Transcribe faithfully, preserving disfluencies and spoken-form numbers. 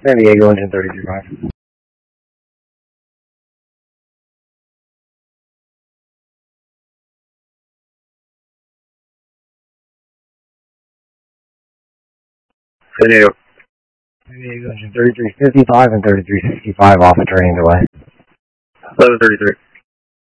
San Diego, engine thirty-three five. San Diego. San Diego, engine thirty-three fifty-five and thirty-three sixty-five off a training delay. eleven thirty-three.